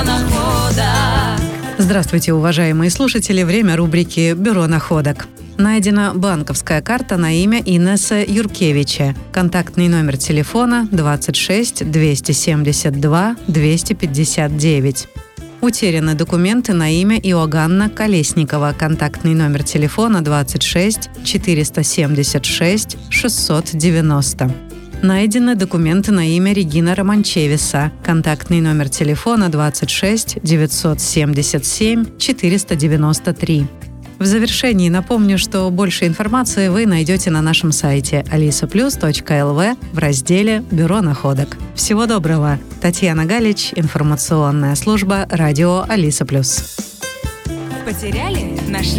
Здравствуйте, уважаемые слушатели. Время рубрики «Бюро находок». Найдена банковская карта на имя Инесса Юркевича. Контактный номер телефона 26 272 259. Утеряны документы на имя Иоганна Колесникова. Контактный номер телефона 26 476 690. Найдены документы на имя Регина Романчевиса. Контактный номер телефона 26 977 493. В завершении напомню, что больше информации вы найдете на нашем сайте alisaplus.lv в разделе «Бюро находок». Всего доброго! Татьяна Галич, информационная служба радио Алиса Плюс. Потеряли? Нашли?